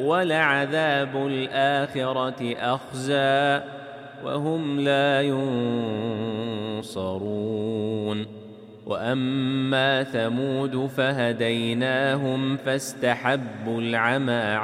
وَلَعَذَابُ الْآخِرَةِ أَخْزَىٰ وَهُمْ لَا يُنصَرُونَ وَأَمَّا ثَمُودُ فَهَدَيْنَاهُمْ فَاسْتَحَبُّوا الْعَمَىٰ